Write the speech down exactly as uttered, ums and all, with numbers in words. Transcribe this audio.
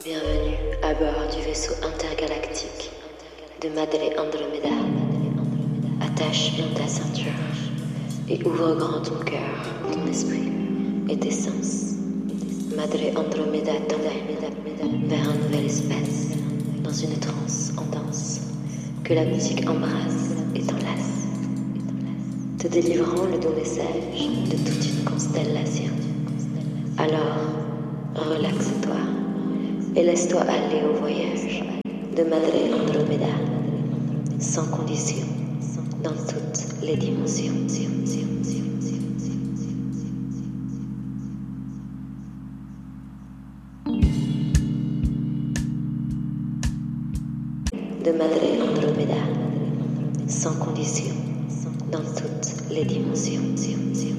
Bienvenue à bord du vaisseau intergalactique de Madre Andromeda. Attache bien ta ceinture et ouvre grand ton cœur, ton esprit et tes sens. Madre Andromeda t'emmène vers un nouvel espace, dans une transe en danse, que la musique embrasse et t'enlace, te délivrant le doux message de toute une constellation. Alors, relaxe-toi et laisse-toi aller au voyage de Madre Andromeda, sans condition, dans toutes les dimensions. De Madre Andromeda, sans condition, dans toutes les dimensions.